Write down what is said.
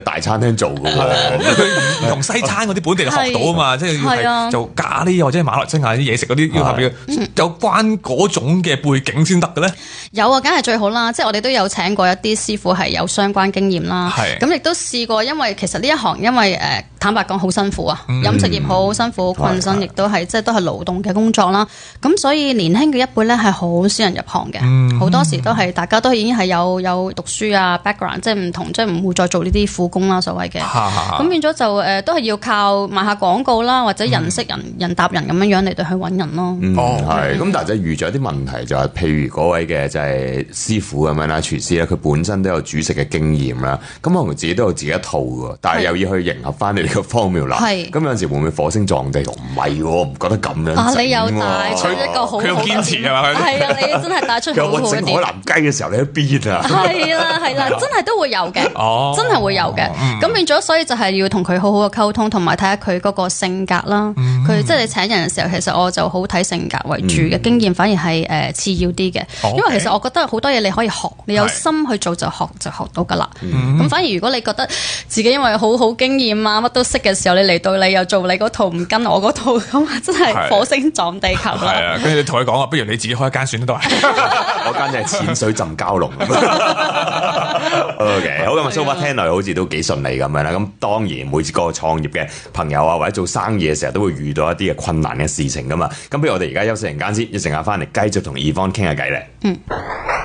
大餐廳做㗎喎， 佢唔同西餐嗰啲本地就學到啊嘛，即係要係做咖喱或者馬來西亞啲嘢食嗰啲，要係咪有關嗰種嘅背景先得嘅咧？ 有啊，梗係最好啦！即係我哋都有請過一啲師傅係有相關經驗啦。咁亦都試過，因為其實呢一行因為坦白講好辛苦啊，飲食業好辛苦，困身亦都係即係都係勞動嘅工作啦。咁所以年輕嘅一輩咧係好少人入行嘅，好多時都係大家都已經係有讀書啊 background， 即係唔同，即係唔會再做呢啲苦工啦所謂嘅。咁變咗就都係要靠賣下廣告啦，或者人識人，人搭人咁樣樣嚟到去揾人咯。 係。咁但係就遇咗啲問題，就係譬如嗰位嘅就係師傅咁樣啦，廚師咧，佢本身都有煮食嘅經驗啦，咁可能自己都有自己一套喎，但係又要去迎合翻你哋個 formula。咁有陣時會唔會火星撞地？唔係喎，唔覺得咁樣。 你有帶出一個好好嘅， 佢有堅持係嘛？ 係啊，你真係帶出好好嘅點。 整海南雞嘅時候，你喺邊啊？ 係啦，真係都會有嘅，真係會有嘅。咁變咗，所以就係要同佢好好嘅溝通，同埋睇下佢嗰個性格啦。佢即係你請人嘅時候，其實我就好睇性格為主嘅，經驗反而係次要啲嘅。因為其實我覺得好多嘢你可以學，你有心去做就學到㗎啦。咁反而如果你覺得自己因為好好經驗啊，乜都識嘅時候，你嚟到你又做你嗰套唔跟我嗰套，咁啊真係火星撞地球啦。 係啊，跟住你同佢講話，不如你自己開一間算都得。 我間就係淺水浸蛟龍。OK， 好，咁啊，蘇伯聽落好似都幾順利咁樣啦。咁當然每個創業嘅朋友啊，或者做生意嘅時候都會遇到一啲嘅困難嘅事情噶嘛。咁不如我哋而家休息陣間先，一陣間翻嚟繼續同 Yvonne 傾下偈咧。